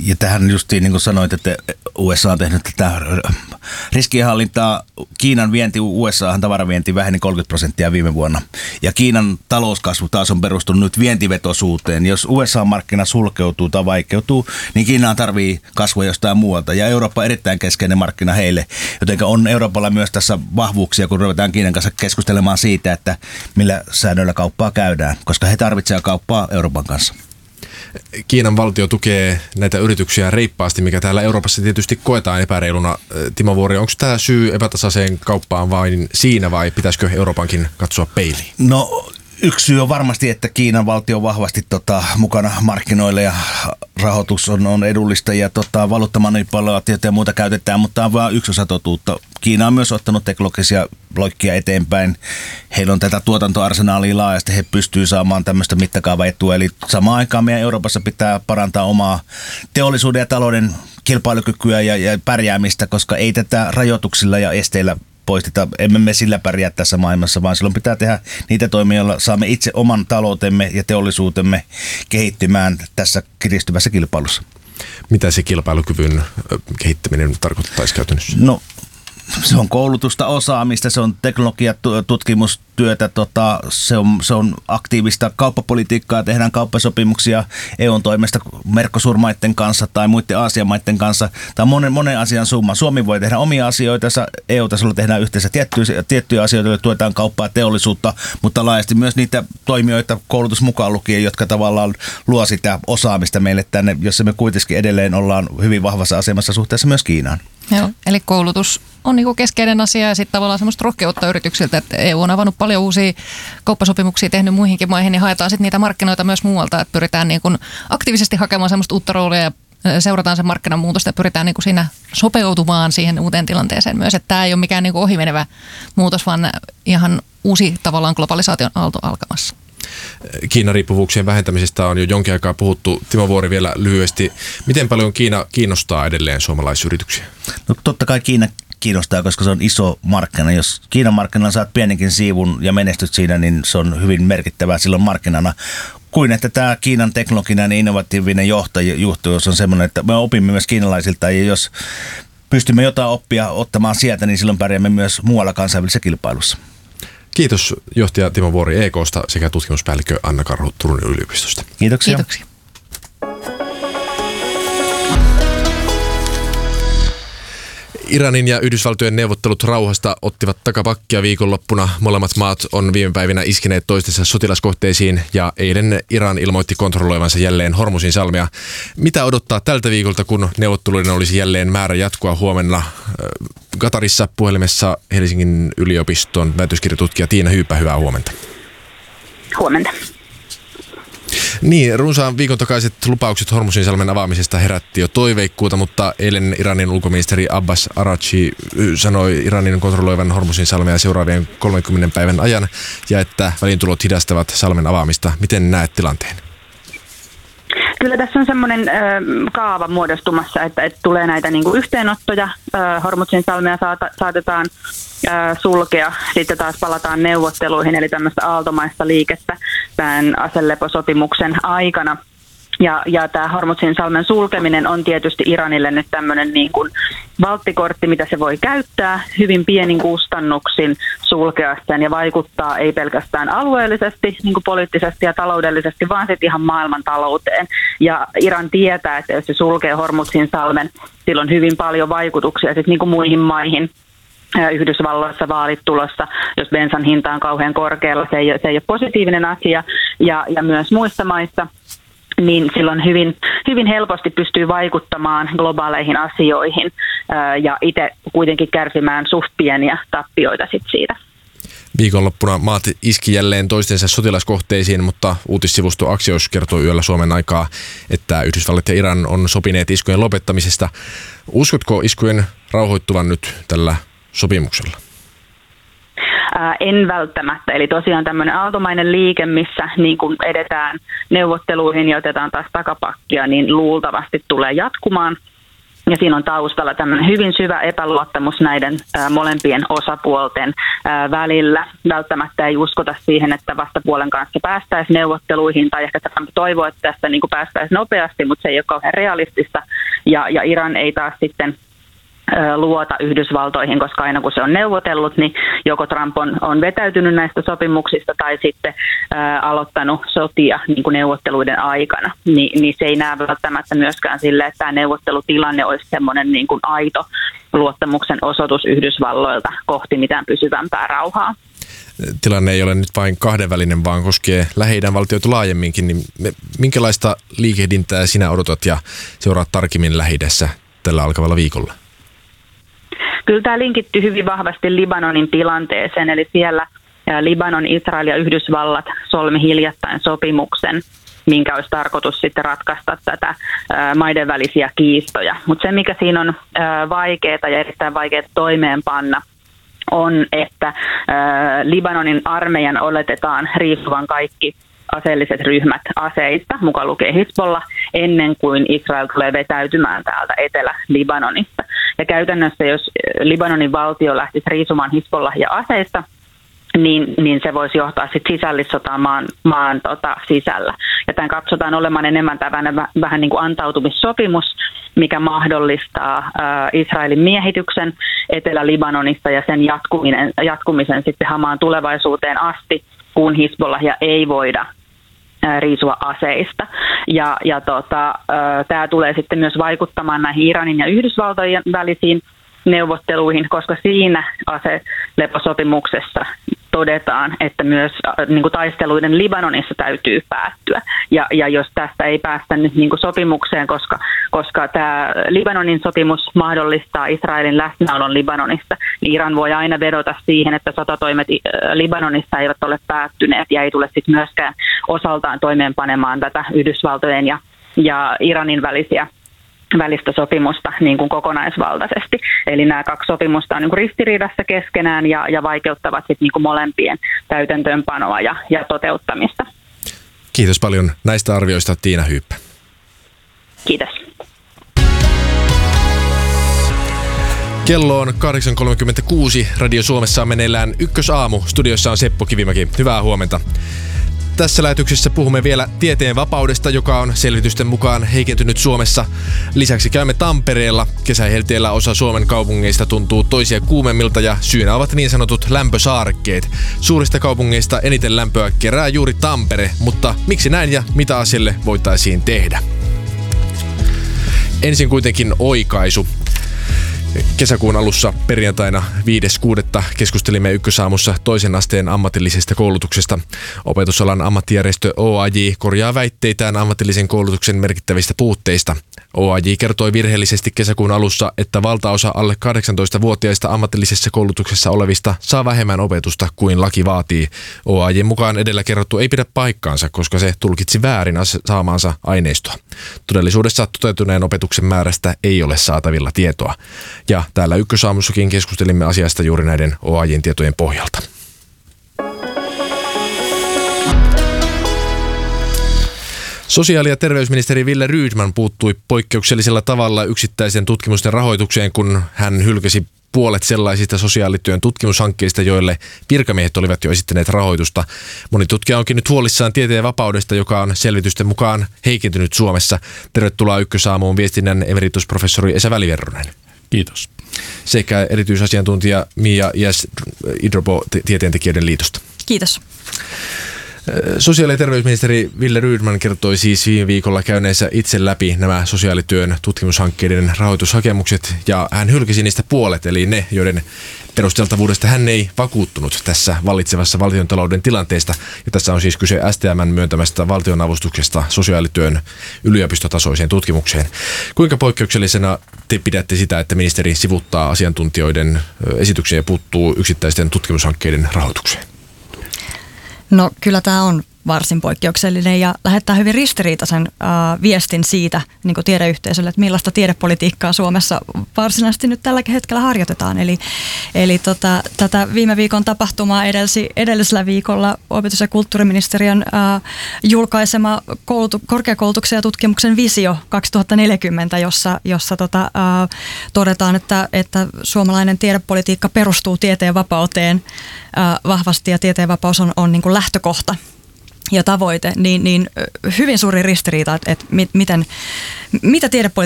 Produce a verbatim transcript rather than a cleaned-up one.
Ja tähän justiin niin kuin sanoit, että U S A on tehnyt tätä riskienhallintaa. Kiinan vienti U S A:han tavaravienti väheni kolmekymmentä prosenttia viime vuonna. Ja Kiinan talouskasvu taas on perustunut nyt vientivetoisuuteen. Jos U S A-markkina sulkeutuu tai vaikeutuu, niin Kiinaan tarvii kasvua jostain muualta. Ja Eurooppa on erittäin keskeinen markkina heille. Joten on Euroopalla myös tässä vahvuuksia, kun ruvetaan Kiinan kanssa keskustelemaan siitä, että millä säännöillä kauppaa käydään. Koska he tarvitsevat kauppaa Euroopan kanssa. Kiinan valtio tukee näitä yrityksiä reippaasti, mikä täällä Euroopassa tietysti koetaan epäreiluna. Timo Vuori, onko tämä syy epätasaiseen kauppaan vain siinä vai pitäisikö Euroopankin katsoa peiliin? No yksi syy on varmasti, että Kiinan valtio on vahvasti tota, mukana markkinoilla ja rahoitus on, on edullista ja tota, valuuttamanipulaatiota ja muuta käytetään, mutta tämä on vain yksi osa totuutta. Kiina on myös ottanut teknologisia loikkia eteenpäin. Heillä on tätä tuotantoarsenaalia laajasti, he pystyvät saamaan tämmöistä mittakaavaetua. Eli samaan aikaan meidän Euroopassa pitää parantaa omaa teollisuuden ja talouden kilpailukykyä ja, ja pärjäämistä, koska ei tätä rajoituksilla ja esteillä poisteta. Emme me sillä pärjää tässä maailmassa, vaan silloin pitää tehdä niitä toimia, joilla saamme itse oman taloutemme ja teollisuutemme kehittymään tässä kiristyvässä kilpailussa. Mitä se kilpailukyvyn kehittäminen tarkoittaisi käytännössä? No, se on koulutusta, osaamista, se on teknologiatutkimustyötä, tota, se, on, se on aktiivista kauppapolitiikkaa, tehdään kauppasopimuksia E U:n toimesta Mercosur-maiden kanssa tai muiden Aasian maiden kanssa. Tämä on monen, monen asian summa. Suomi voi tehdä omia asioita, E U-tasolla tehdään yhteensä tiettyjä, tiettyjä asioita, joilla tuetaan kauppaa, teollisuutta, mutta laajasti myös niitä toimijoita koulutus mukaan lukien, jotka tavallaan luo sitä osaamista meille tänne, jossa me kuitenkin edelleen ollaan hyvin vahvassa asemassa suhteessa myös Kiinaan. Joo, eli koulutus on niin kuin keskeinen asia ja sitten tavallaan semmoista rohkeutta yrityksiltä, että E U on avannut paljon uusia kauppasopimuksia, tehnyt muihinkin maihin, niin haetaan sitten niitä markkinoita myös muualta, että pyritään niin kuin aktiivisesti hakemaan semmoista uutta roolia ja seurataan sen markkinan muutosta ja pyritään niin kuin siinä sopeutumaan siihen uuteen tilanteeseen myös, että tämä ei ole mikään niin kuin ohimenevä muutos, vaan ihan uusi tavallaan globalisaation aalto alkamassa. Kiinan riippuvuuksien vähentämisestä on jo jonkin aikaa puhuttu. Timo Vuori vielä lyhyesti. Miten paljon Kiina kiinnostaa edelleen suomalaisyrityksiä? No totta kai Kiina kiinnostaa, koska se on iso markkina. Jos Kiinan markkinalla saat pienenkin siivun ja menestyt siinä, niin se on hyvin merkittävää silloin markkinana. Kuin että tämä Kiinan teknologinen ja innovatiivinen johtajuus on semmoinen, että me opimme myös kiinalaisilta ja jos pystymme jotain oppia ottamaan sieltä, niin silloin pärjäämme myös muualla kansainvälisessä kilpailussa. Kiitos johtaja Timo Vuori E K:sta sekä tutkimuspäällikkö Anna Karhu Turun yliopistosta. Kiitoksia. Kiitoksia. Iranin ja Yhdysvaltojen neuvottelut rauhasta ottivat takapakkia viikonloppuna. Molemmat maat on viime päivinä iskeneet toistensa sotilaskohteisiin ja eilen Iran ilmoitti kontrolloivansa jälleen Hormuzin salmea. Mitä odottaa tältä viikolta, kun neuvotteluiden olisi jälleen määrä jatkua huomenna? Katarissa puhelimessa Helsingin yliopiston väitöskirjatutkija Tiina Hyyppä, hyvää huomenta. Huomenta. Niin, runsaan viikon takaiset lupaukset Hormuzin salmen avaamisesta herätti jo toiveikkuuta, mutta eilen Iranin ulkoministeri Abbas Araghchi sanoi Iranin kontrolloivan Hormuzin salmea seuraavien kolmenkymmenen päivän ajan ja että väliintulot hidastavat salmen avaamista. Miten näet tilanteen? Kyllä tässä on semmoinen äh, kaava muodostumassa, että, että tulee näitä niin kuin yhteenottoja. Äh, Hormuzin salmea saata, saatetaan äh, sulkea, sitten taas palataan neuvotteluihin, eli tämmöistä aaltomaista liikettä tämän aseleposopimuksen aikana. Ja, ja tämä Hormuzin salmen sulkeminen on tietysti Iranille nyt tämmöinen niin kuin valttikortti, mitä se voi käyttää hyvin pienin kustannuksin sulkea sen ja vaikuttaa ei pelkästään alueellisesti, niin kuin poliittisesti ja taloudellisesti, vaan sitten ihan maailman talouteen. Ja Iran tietää, että jos se sulkee Hormuzin salmen, sillä on hyvin paljon vaikutuksia sitten niin kuin muihin maihin. Yhdysvalloissa vaalit tulossa, jos bensan hinta on kauhean korkealla, se ei, se ei ole positiivinen asia ja, ja myös muissa maissa. Niin silloin hyvin, hyvin helposti pystyy vaikuttamaan globaaleihin asioihin ää, ja itse kuitenkin kärsimään suht pieniä tappioita sit siitä. Viikonloppuna maat iski jälleen toistensa sotilaskohteisiin, mutta uutissivusto Axios kertoi yöllä Suomen aikaa, että Yhdysvallat ja Iran on sopineet iskujen lopettamisesta. Uskotko iskujen rauhoittuvan nyt tällä sopimuksella? En välttämättä. Eli tosiaan tämmöinen aaltomainen liike, missä niin kun edetään neuvotteluihin ja otetaan taas takapakkia, niin luultavasti tulee jatkumaan. Ja siinä on taustalla tämmöinen hyvin syvä epäluottamus näiden ää, molempien osapuolten ää, välillä. Välttämättä ei uskota siihen, että vastapuolen kanssa päästäisiin neuvotteluihin, tai ehkä toivoa, että tästä niin kuin päästäisiin nopeasti, mutta se ei ole kauhean realistista. Ja, ja Iran ei taas sitten luota Yhdysvaltoihin, koska aina kun se on neuvotellut, niin joko Trump on, on vetäytynyt näistä sopimuksista tai sitten ää, aloittanut sotia niin kuin neuvotteluiden aikana. Ni, niin se ei näe välttämättä myöskään sille, että tämä neuvottelutilanne olisi semmoinen niin kuin aito luottamuksen osoitus Yhdysvalloilta kohti mitään pysyvämpää rauhaa. Tilanne ei ole nyt vain kahdenvälinen, vaan koskee Lähi-idän valtioita laajemminkin. Niin minkälaista liikehdintää sinä odotat ja seuraat tarkemmin Lähi-idässä tällä alkavalla viikolla? Kyllä tämä linkittyy hyvin vahvasti Libanonin tilanteeseen, eli siellä Libanon, Israel ja Yhdysvallat solmi hiljattain sopimuksen, minkä olisi tarkoitus sitten ratkaista tätä maiden välisiä kiistoja. Mutta se, mikä siinä on vaikeaa ja erittäin vaikeaa toimeenpanna, on, että Libanonin armeijan oletetaan riippuvan kaikki aseelliset ryhmät aseista, mukaan lukee Hizbollah, ennen kuin Israel tulee vetäytymään täältä Etelä-Libanonista. Ja käytännössä, jos Libanonin valtio lähtisi riisumaan Hizbollah ja aseista, niin, niin se voisi johtaa sitten sisällissotaan maan, maan tota, sisällä. Ja tämän katsotaan olemaan enemmän tämän vähän niin kuin antautumissopimus, mikä mahdollistaa ää, Israelin miehityksen Etelä-Libanonissa ja sen jatkuminen, jatkumisen sitten hamaan tulevaisuuteen asti, kun Hizbollahia ei voida riisua aseista. Ja, ja tota, tämä tulee sitten myös vaikuttamaan näihin Iranin ja Yhdysvaltojen välisiin neuvotteluihin, koska siinä aseleposopimuksessa todetaan, että myös niin kuin taisteluiden Libanonissa täytyy päättyä. Ja, ja jos tästä ei päästä nyt niin kuin sopimukseen, koska, koska tämä Libanonin sopimus mahdollistaa Israelin läsnäolon Libanonissa, niin Iran voi aina vedota siihen, että sotatoimet Libanonissa eivät ole päättyneet ja ei tule sitten myöskään osaltaan toimeenpanemaan tätä Yhdysvaltojen ja, ja Iranin välisiä välistä sopimusta niin kuin kokonaisvaltaisesti. Eli nämä kaksi sopimusta on niin kuin ristiriidassa keskenään ja, ja vaikeuttavat sit niin kuin molempien täytäntöönpanoa ja, ja toteuttamista. Kiitos paljon näistä arvioista, Tiina Hyyppä. Kiitos. Kello on kahdeksan kolmekymmentäkuusi. Radio Suomessa on meneillään Ykkösaamu. Studiossa on Seppo Kivimäki. Hyvää huomenta. Tässä lähetyksessä puhumme vielä tieteen vapaudesta, joka on selvitysten mukaan heikentynyt Suomessa. Lisäksi käymme Tampereella. Kesähelteellä osa Suomen kaupungeista tuntuu toisia kuumemmilta ja syynä ovat niin sanotut lämpösaarekkeet. Suurista kaupungeista eniten lämpöä kerää juuri Tampere, mutta miksi näin ja mitä asialle voitaisiin tehdä? Ensin kuitenkin oikaisu. Kesäkuun alussa perjantaina viides kuudetta keskustelimme Ykkösaamussa toisen asteen ammatillisesta koulutuksesta. Opetusalan ammattijärjestö O A J korjaa väitteitään ammatillisen koulutuksen merkittävistä puutteista. O A J kertoi virheellisesti kesäkuun alussa, että valtaosa alle kahdeksantoistavuotiaista ammatillisessa koulutuksessa olevista saa vähemmän opetusta kuin laki vaatii. O A J:n mukaan edellä kerrottu ei pidä paikkaansa, koska se tulkitsi väärin saamaansa aineistoa. Todellisuudessa toteutuneen opetuksen määrästä ei ole saatavilla tietoa. Ja täällä Ykkösaamussakin keskustelimme asiasta juuri näiden O A J:n tietojen pohjalta. Sosiaali- ja terveysministeri Wille Rydman puuttui poikkeuksellisella tavalla yksittäisen tutkimusten rahoitukseen, kun hän hylkäsi puolet sellaisista sosiaalityön tutkimushankkeista, joille virkamiehet olivat jo esittäneet rahoitusta. Moni tutkija onkin nyt huolissaan tieteen vapaudesta, joka on selvitysten mukaan heikentynyt Suomessa. Tervetuloa Ykkösaamuun viestinnän emeritusprofessori Esa Väliverronen. Kiitos. Sekä erityisasiantuntija Mia Jäs Idrobo Tieteentekijöiden liitosta. Kiitos. Sosiaali- ja terveysministeri Wille Rydman kertoi siis viime viikolla käyneensä itse läpi nämä sosiaalityön tutkimushankkeiden rahoitushakemukset ja hän hylkäsi niistä puolet, eli ne, joiden perusteltavuudesta hän ei vakuuttunut tässä vallitsevassa valtiontalouden tilanteesta. Ja tässä on siis kyse S T M:n myöntämästä valtionavustuksesta sosiaalityön yliopistotasoiseen tutkimukseen. Kuinka poikkeuksellisena te pidätte sitä, että ministeri sivuttaa asiantuntijoiden esityksiä ja puuttuu yksittäisten tutkimushankkeiden rahoitukseen? No kyllä tämä on varsin poikkeuksellinen ja lähettää hyvin ristiriitaisen äh, viestin siitä niin kuin tiedeyhteisölle, että millaista tiedepolitiikkaa Suomessa varsinaisesti nyt tällä hetkellä harjoitetaan. Eli, eli tota, tätä viime viikon tapahtumaa edelsi, edellisellä viikolla opetus- ja kulttuuriministeriön äh, julkaisema koulutu, korkeakoulutuksen ja tutkimuksen visio kaksituhattaneljäkymmentä, jossa, jossa tota, äh, todetaan, että, että suomalainen tiedepolitiikka perustuu tieteen vapauteen äh, vahvasti ja tieteen vapaus on, on niin kuin lähtökohta ja tavoite, niin, niin hyvin suuri ristiriita, että, että miten, mitä tiedepolitiikka